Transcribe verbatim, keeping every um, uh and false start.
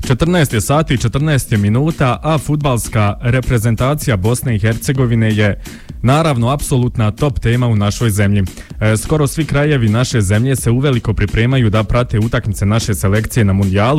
četrnaest je sati i četrnaest je minuta, a fudbalska reprezentacija Bosne i Hercegovine je naravno apsolutna top tema u našoj zemlji. E, skoro svi krajevi naše zemlje se uveliko pripremaju da prate utakmice naše selekcije na mundijalu.